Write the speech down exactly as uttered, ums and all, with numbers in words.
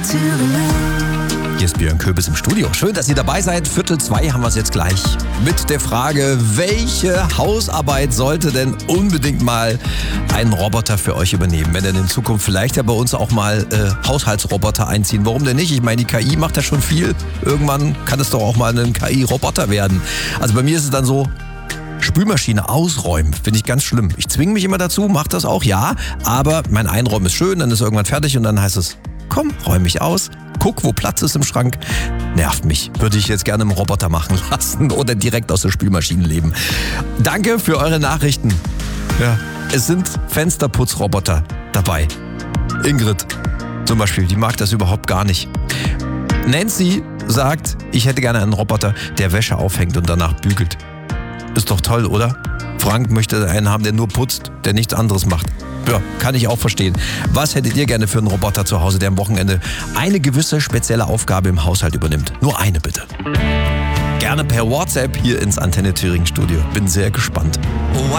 Hier ist Björn Köbis im Studio. Schön, dass ihr dabei seid. Viertel zwei haben wir es jetzt gleich mit der Frage, welche Hausarbeit sollte denn unbedingt mal ein Roboter für euch übernehmen? Wenn denn in Zukunft vielleicht ja bei uns auch mal äh, Haushaltsroboter einziehen. Warum denn nicht? Ich meine, die K I macht ja schon viel. Irgendwann kann es doch auch mal ein K I-Roboter werden. Also bei mir ist es dann so, Spülmaschine ausräumen, finde ich ganz schlimm. Ich zwinge mich immer dazu, mache das auch, ja. Aber mein Einräumen ist schön, dann ist irgendwann fertig und dann heißt es, komm, räum mich aus. Guck, wo Platz ist im Schrank. Nervt mich. Würde ich jetzt gerne einen Roboter machen lassen oder direkt aus der Spülmaschine leben. Danke für eure Nachrichten. Ja, es sind Fensterputzroboter dabei. Ingrid zum Beispiel, die mag das überhaupt gar nicht. Nancy sagt, ich hätte gerne einen Roboter, der Wäsche aufhängt und danach bügelt. Ist doch toll, oder? Frank möchte einen haben, der nur putzt, der nichts anderes macht. Ja, kann ich auch verstehen. Was hättet ihr gerne für einen Roboter zu Hause, der am Wochenende eine gewisse spezielle Aufgabe im Haushalt übernimmt? Nur eine bitte. Gerne per WhatsApp hier ins Antenne Thüringen Studio. Bin sehr gespannt.